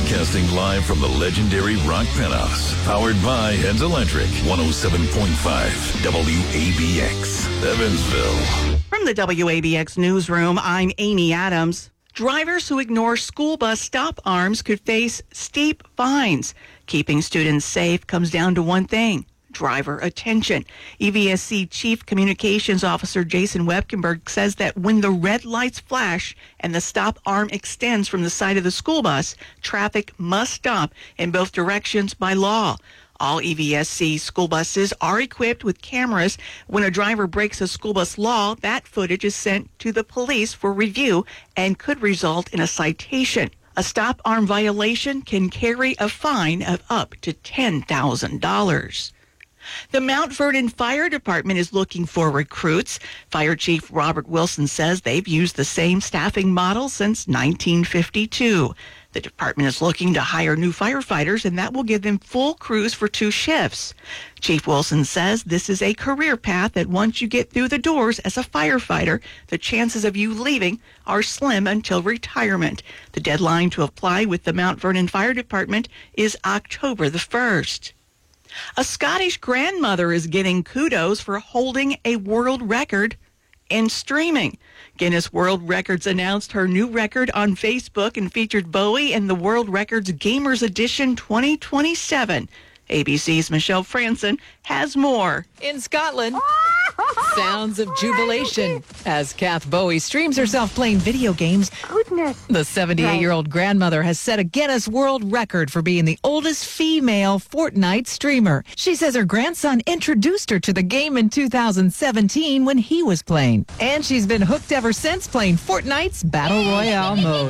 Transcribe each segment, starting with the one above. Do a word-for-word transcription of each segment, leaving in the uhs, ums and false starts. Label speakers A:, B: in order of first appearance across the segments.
A: Broadcasting live from the legendary Rock Penthouse. Powered by Heads Electric. one oh seven point five W A B X, Evansville.
B: From the W A B X newsroom, I'm Amy Adams. Drivers who ignore school bus stop arms could face steep fines. Keeping students safe comes down to one thing: driver attention. E V S C Chief Communications Officer Jason Webkenberg says that when the red lights flash and the stop arm extends from the side of the school bus, traffic must stop in both directions by law. All E V S C school buses are equipped with cameras. When a driver breaks a school bus law, that footage is sent to the police for review and could result in a citation. A stop arm violation can carry a fine of up to ten thousand dollars. The Mount Vernon Fire Department is looking for recruits. Fire Chief Robert Wilson says they've used the same staffing model since nineteen fifty-two. The department is looking to hire new firefighters, and that will give them full crews for two shifts. Chief Wilson says this is a career path that once you get through the doors as a firefighter, the chances of you leaving are slim until retirement. The deadline to apply with the Mount Vernon Fire Department is October the first. A Scottish grandmother is getting kudos for holding a world record in streaming. Guinness World Records announced her new record on Facebook and featured Bowie in the World Records Gamers Edition twenty twenty-seven. A B C's Michelle Franson has more.
C: In Scotland, sounds of jubilation as Kath Bowie streams herself playing video games.
D: Goodness.
C: The seventy-eight-year-old grandmother has set a Guinness World Record for being the oldest female Fortnite streamer. She says her grandson introduced her to the game in two thousand seventeen when he was playing. And she's been hooked ever since playing Fortnite's Battle Royale mode.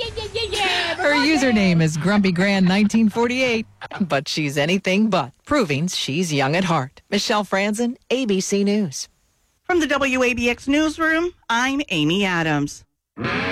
C: Her username is Grumpy Grand nineteen forty-eight, but she's anything but, proving she's young at heart. Michelle Franzen, A B C News.
B: From the W A B X newsroom, I'm Amy Adams.